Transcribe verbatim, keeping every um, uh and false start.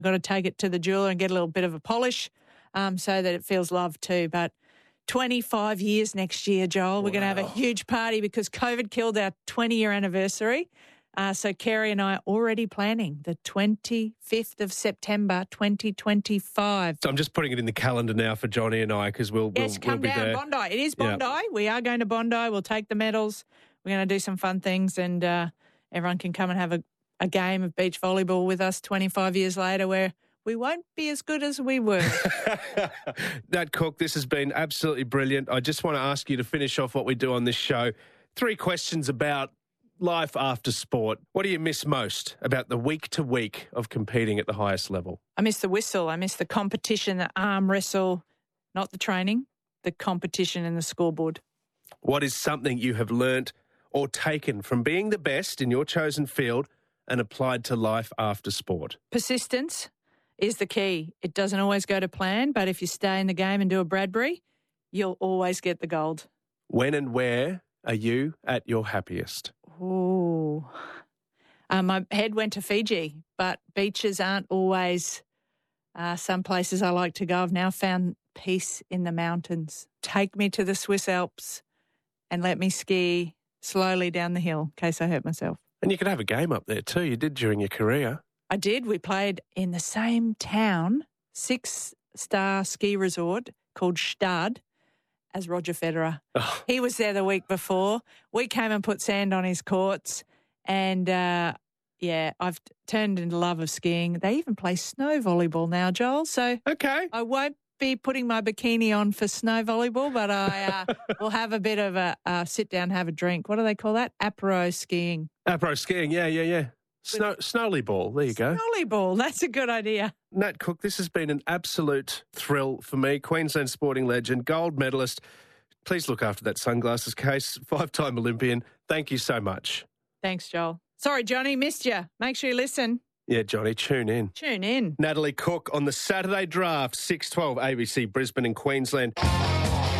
Got to take it to the jeweler and get a little bit of a polish um, so that it feels loved too. But twenty-five years next year, Joel. We're wow. going to have a huge party because COVID killed our twenty-year anniversary. Uh, so Kerry and I are already planning the twenty-fifth of September, twenty twenty-five. So I'm just putting it in the calendar now for Johnny and I because we'll, we'll, yes, come we'll be down, there. Bondi. It is Bondi. Yep. We are going to Bondi. We'll take the medals. We're going to do some fun things and uh, everyone can come and have a, a game of beach volleyball with us twenty-five years later where we won't be as good as we were. Nat Cook, this has been absolutely brilliant. I just want to ask you to finish off what we do on this show. Three questions about life after sport. What do you miss most about the week to week of competing at the highest level? I miss the whistle. I miss the competition, the arm wrestle, not the training, the competition and the scoreboard. What is something you have learnt or taken from being the best in your chosen field and applied to life after sport? Persistence is the key. It doesn't always go to plan, but if you stay in the game and do a Bradbury, you'll always get the gold. When and where are you at your happiest? Oh, uh, my head went to Fiji, but beaches aren't always uh, some places I like to go. I've now found peace in the mountains. Take me to the Swiss Alps and let me ski slowly down the hill in case I hurt myself. And you could have a game up there too. You did during your career. I did. We played in the same town, six-star ski resort called Stad, as Roger Federer. Oh. He was there the week before. We came and put sand on his courts and, uh, yeah, I've turned into love of skiing. They even play snow volleyball now, Joel. So okay. I won't be putting my bikini on for snow volleyball, but I uh, will have a bit of a uh, sit down, have a drink. What do they call that? Apro skiing. Apro skiing, yeah, yeah, yeah. Snow, snowly ball, there you go. Snowly ball, that's a good idea. Nat Cook, this has been an absolute thrill for me. Queensland sporting legend, gold medalist. Please look after that sunglasses case. Five-time Olympian. Thank you so much. Thanks, Joel. Sorry, Johnny, missed you. Make sure you listen. Yeah, Johnny, tune in. Tune in. Natalie Cook on the Saturday Draft, six twelve A B C Brisbane and Queensland.